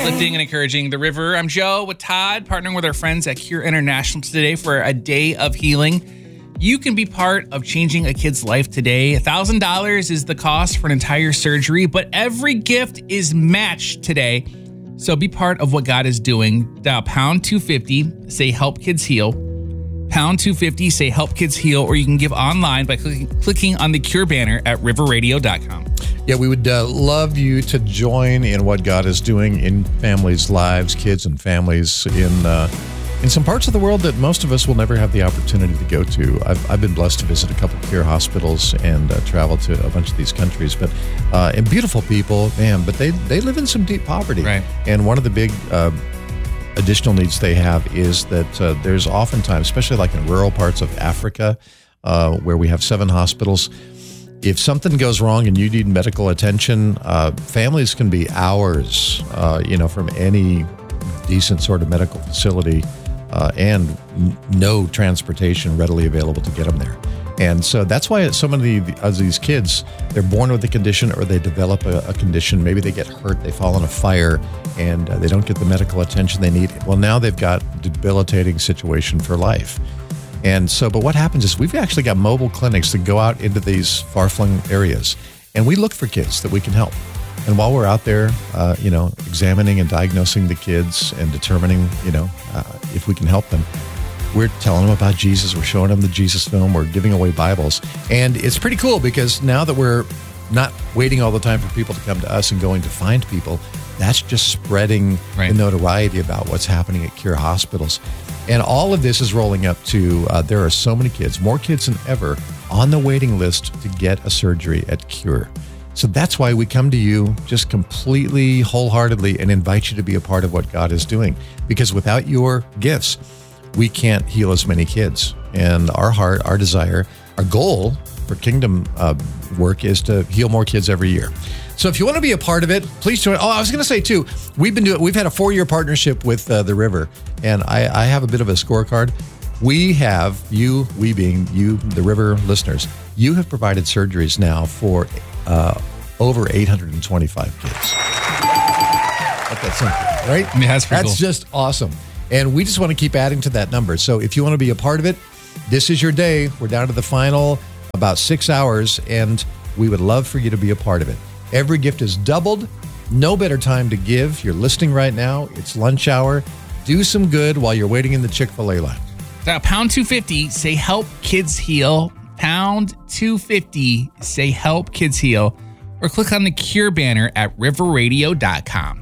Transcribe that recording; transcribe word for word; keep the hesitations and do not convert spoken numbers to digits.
uplifting and encouraging the river. I'm Joe with Todd, partnering with our friends at Cure International today for a day of healing. You can be part of changing a kid's life today. one thousand dollars is the cost for an entire surgery, but every gift is matched today. So be part of what God is doing. Dial pound two fifty, say help kids heal. Pound two fifty, say help kids heal, or you can give online by clicking, clicking on the Cure banner at river radio dot com. Yeah, we would uh, love you to join in what God is doing in families' lives, kids and families in uh, in some parts of the world that most of us will never have the opportunity to go to. I've, I've been blessed to visit a couple of Cure hospitals and uh, travel to a bunch of these countries, but uh, and beautiful people, man, but they, they live in some deep poverty. Right. And one of the big uh, additional needs they have is that uh, there's oftentimes, especially like in rural parts of Africa, uh, where we have seven hospitals, if something goes wrong and you need medical attention, uh, families can be hours, uh, you know, from any decent sort of medical facility, uh, and n- no transportation readily available to get them there. And so that's why so many of these kids, they're born with a condition or they develop a, a condition. Maybe they get hurt, they fall in a fire, and uh, they don't get the medical attention they need. Well, now they've got a debilitating situation for life. And so, but what happens is we've actually got mobile clinics that go out into these far-flung areas, and we look for kids that we can help. And while we're out there, uh, you know, examining and diagnosing the kids and determining, you know, uh, if we can help them, we're telling them about Jesus. We're showing them the Jesus film. We're giving away Bibles. And it's pretty cool because now that we're not waiting all the time for people to come to us and going to find people, that's just spreading right. the notoriety about what's happening at Cure hospitals. And all of this is rolling up to, uh, there are so many kids, more kids than ever, on the waiting list to get a surgery at Cure. So that's why we come to you just completely wholeheartedly and invite you to be a part of what God is doing. Because without your gifts, we can't heal as many kids. And our heart, our desire, our goal for kingdom uh, work is to heal more kids every year. So if you want to be a part of it, please join. Oh, I was going to say too, we've been doing, we've had a four-year partnership with uh, the River, and I, I have a bit of a scorecard. We have, you, we being you, the River listeners, you have provided surgeries now for uh, over eight hundred twenty-five kids. Let that sink in, right? I mean, that's pretty That's cool. just awesome. And we just want to keep adding to that number. So if you want to be a part of it, this is your day. We're down to the final about six hours, and we would love for you to be a part of it. Every gift is doubled. No better time to give. You're listening right now. It's lunch hour. Do some good while you're waiting in the Chick-fil-A line. Dial pound two fifty, say help kids heal. Pound two fifty, say help kids heal. Or click on the Cure banner at river radio dot com.